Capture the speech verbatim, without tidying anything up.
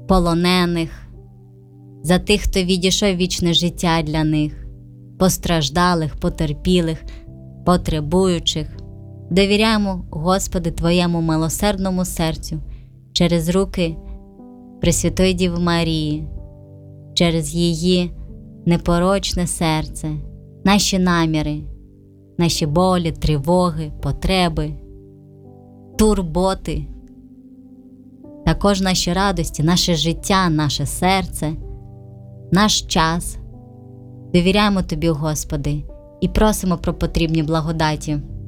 полонених, за тих, хто відійшов вічне життя для них, постраждалих, потерпілих, потребуючих. Довіряємо, Господи, Твоєму милосердному серцю через руки Пресвятої Діви Марії, через її непорочне серце, наші наміри, наші болі, тривоги, потреби, турботи, також наші радості, наше життя, наше серце, наш час. Довіряємо Тобі, Господи, і просимо про потрібні благодаті.